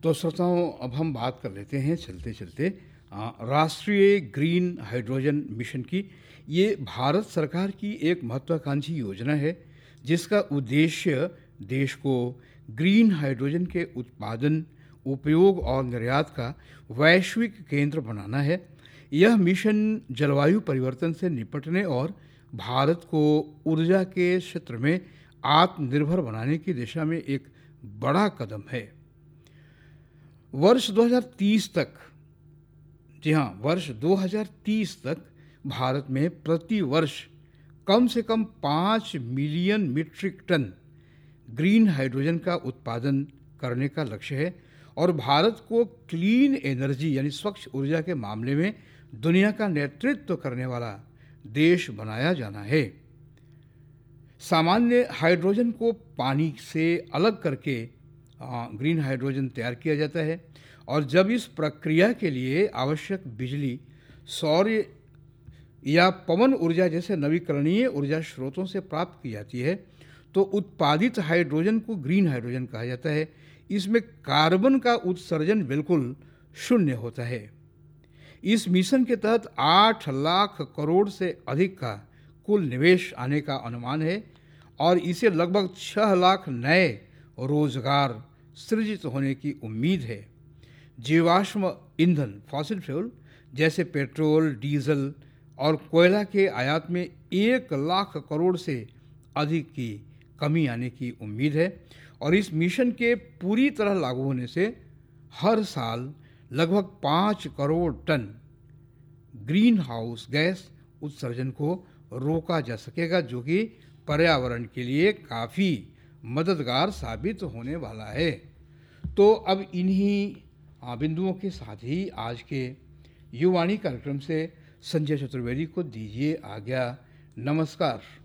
तो श्रोताओं, अब हम बात कर लेते हैं चलते चलते राष्ट्रीय ग्रीन हाइड्रोजन मिशन की। ये भारत सरकार की एक महत्वाकांक्षी योजना है जिसका उद्देश्य देश को ग्रीन हाइड्रोजन के उत्पादन, उपयोग और निर्यात का वैश्विक केंद्र बनाना है। यह मिशन जलवायु परिवर्तन से निपटने और भारत को ऊर्जा के क्षेत्र में आत्मनिर्भर बनाने की दिशा में एक बड़ा कदम है। वर्ष 2030 तक, जी हाँ, वर्ष 2030 तक भारत में प्रति वर्ष कम से कम 5 million metric ton green hydrogen का उत्पादन करने का लक्ष्य है और भारत को क्लीन एनर्जी यानी स्वच्छ ऊर्जा के मामले में दुनिया का नेतृत्व करने वाला देश बनाया जाना है। सामान्य हाइड्रोजन को पानी से अलग करके ग्रीन हाइड्रोजन तैयार किया जाता है और जब इस प्रक्रिया के लिए आवश्यक बिजली सौर या पवन ऊर्जा जैसे नवीकरणीय ऊर्जा स्रोतों से प्राप्त की जाती है तो उत्पादित हाइड्रोजन को ग्रीन हाइड्रोजन कहा जाता है। इसमें कार्बन का उत्सर्जन बिल्कुल शून्य होता है। इस मिशन के तहत 8 लाख करोड़ से अधिक का कुल निवेश आने का अनुमान है और इसे लगभग 6 लाख नए रोजगार सृजित होने की उम्मीद है। जीवाश्म ईंधन फॉसिल फ्यूल जैसे पेट्रोल, डीजल और कोयला के आयात में 1 लाख करोड़ से अधिक की कमी आने की उम्मीद है और इस मिशन के पूरी तरह लागू होने से हर साल लगभग 5 crore ton green house gas उत्सर्जन को रोका जा सकेगा, जो कि पर्यावरण के लिए काफ़ी मददगार साबित होने वाला है। तो अब इन्हीं बिंदुओं के साथ ही आज के युवाणी कार्यक्रम से संजय चतुर्वेदी को दीजिए आज्ञा। नमस्कार।